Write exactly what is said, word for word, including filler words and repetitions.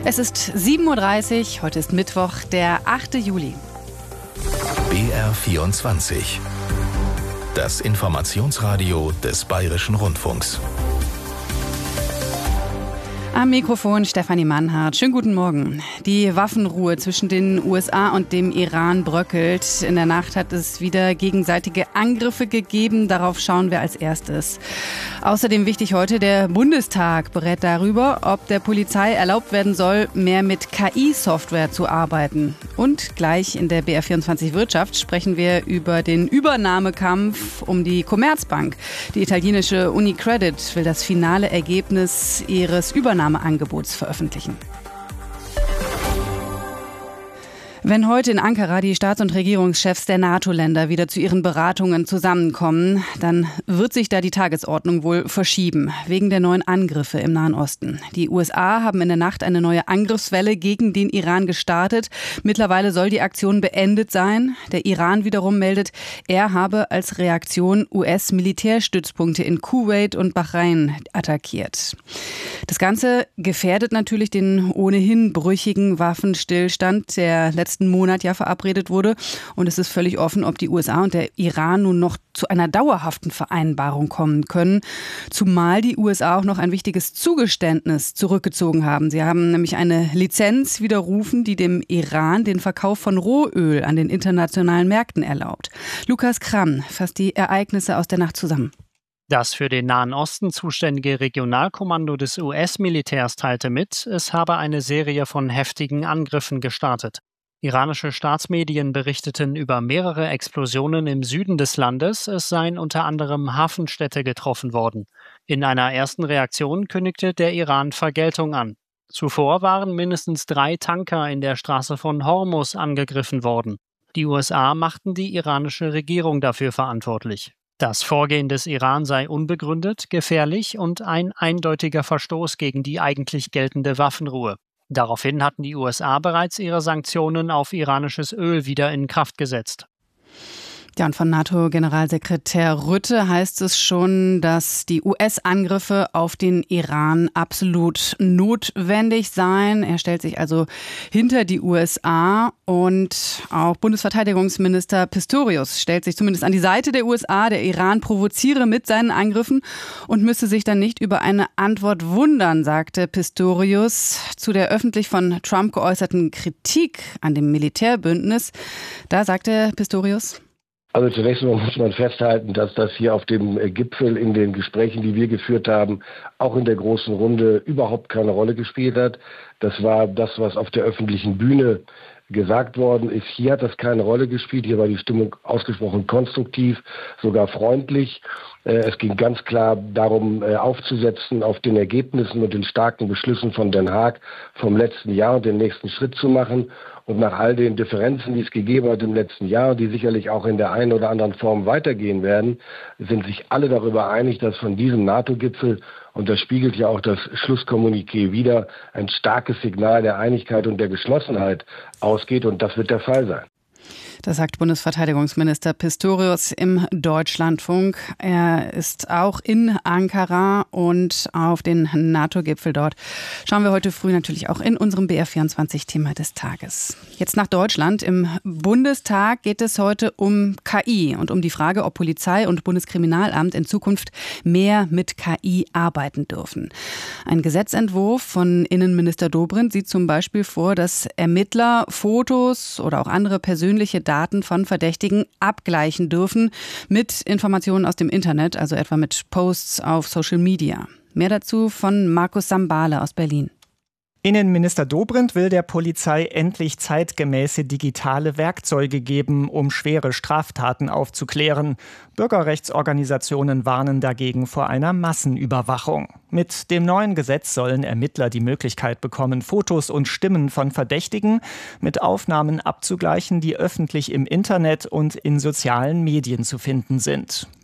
Es ist sieben Uhr dreißig, heute ist Mittwoch, der achte Juli. B R vierundzwanzig. Das Informationsradio des Bayerischen Rundfunks. Am Mikrofon Stefanie Mannhardt. Schönen guten Morgen. Die Waffenruhe zwischen den U S A und dem Iran bröckelt. In der Nacht hat es wieder gegenseitige Angriffe gegeben. Darauf schauen wir als erstes. Außerdem wichtig heute, der Bundestag berät darüber, ob der Polizei erlaubt werden soll, mehr mit K I-Software zu arbeiten. Und gleich in der B R vierundzwanzig Wirtschaft sprechen wir über den Übernahmekampf um die Commerzbank. Die italienische UniCredit will das finale Ergebnis ihres Übernahmekambs Angebots veröffentlichen. Wenn heute in Ankara die Staats- und Regierungschefs der NATO-Länder wieder zu ihren Beratungen zusammenkommen, dann wird sich da die Tagesordnung wohl verschieben, wegen der neuen Angriffe im Nahen Osten. Die U S A haben in der Nacht eine neue Angriffswelle gegen den Iran gestartet. Mittlerweile soll die Aktion beendet sein. Der Iran wiederum meldet, er habe als Reaktion U S-Militärstützpunkte in Kuwait und Bahrain attackiert. Das Ganze gefährdet natürlich den ohnehin brüchigen Waffenstillstand, der letzten Monat ja verabredet wurde. Und es ist völlig offen, ob die U S A und der Iran nun noch zu einer dauerhaften Vereinbarung kommen können. Zumal die U S A auch noch ein wichtiges Zugeständnis zurückgezogen haben. Sie haben nämlich eine Lizenz widerrufen, die dem Iran den Verkauf von Rohöl an den internationalen Märkten erlaubt. Lukas Kramm fasst die Ereignisse aus der Nacht zusammen. Das für den Nahen Osten zuständige Regionalkommando des U S-Militärs teilte mit, es habe eine Serie von heftigen Angriffen gestartet. Iranische Staatsmedien berichteten über mehrere Explosionen im Süden des Landes, es seien unter anderem Hafenstädte getroffen worden. In einer ersten Reaktion kündigte der Iran Vergeltung an. Zuvor waren mindestens drei Tanker in der Straße von Hormuz angegriffen worden. Die U S A machten die iranische Regierung dafür verantwortlich. Das Vorgehen des Iran sei unbegründet, gefährlich und ein eindeutiger Verstoß gegen die eigentlich geltende Waffenruhe. Daraufhin hatten die U S A bereits ihre Sanktionen auf iranisches Öl wieder in Kraft gesetzt. Ja, und von NATO-Generalsekretär Rutte heißt es schon, dass die U S-Angriffe auf den Iran absolut notwendig seien. Er stellt sich also hinter die U S A und auch Bundesverteidigungsminister Pistorius stellt sich zumindest an die Seite der U S A. Der Iran provoziere mit seinen Angriffen und müsse sich dann nicht über eine Antwort wundern, sagte Pistorius zu der öffentlich von Trump geäußerten Kritik an dem Militärbündnis. Da sagte Pistorius: Also zunächst mal muss man festhalten, dass das hier auf dem Gipfel in den Gesprächen, die wir geführt haben, auch in der großen Runde überhaupt keine Rolle gespielt hat. Das war das, was auf der öffentlichen Bühne gesagt worden ist. Hier hat das keine Rolle gespielt. Hier war die Stimmung ausgesprochen konstruktiv, sogar freundlich. Es ging ganz klar darum, aufzusetzen auf den Ergebnissen und den starken Beschlüssen von Den Haag vom letzten Jahr und den nächsten Schritt zu machen. Und nach all den Differenzen, die es gegeben hat im letzten Jahr, die sicherlich auch in der einen oder anderen Form weitergehen werden, sind sich alle darüber einig, dass von diesem NATO-Gipfel, und das spiegelt ja auch das Schlusskommuniqué wider, ein starkes Signal der Einigkeit und der Geschlossenheit ausgeht. Und das wird der Fall sein. Das sagt Bundesverteidigungsminister Pistorius im Deutschlandfunk. Er ist auch in Ankara und auf den NATO-Gipfel dort schauen wir heute früh natürlich auch in unserem B R vierundzwanzig-Thema des Tages. Jetzt nach Deutschland. Im Bundestag geht es heute um K I und um die Frage, ob Polizei und Bundeskriminalamt in Zukunft mehr mit K I arbeiten dürfen. Ein Gesetzentwurf von Innenminister Dobrindt sieht zum Beispiel vor, dass Ermittler Fotos oder auch andere persönliche Daten Daten von Verdächtigen abgleichen dürfen mit Informationen aus dem Internet, also etwa mit Posts auf Social Media. Mehr dazu von Markus Sambale aus Berlin. Innenminister Dobrindt will der Polizei endlich zeitgemäße digitale Werkzeuge geben, um schwere Straftaten aufzuklären. Bürgerrechtsorganisationen warnen dagegen vor einer Massenüberwachung. Mit dem neuen Gesetz sollen Ermittler die Möglichkeit bekommen, Fotos und Stimmen von Verdächtigen mit Aufnahmen abzugleichen, die öffentlich im Internet und in sozialen Medien zu finden sind.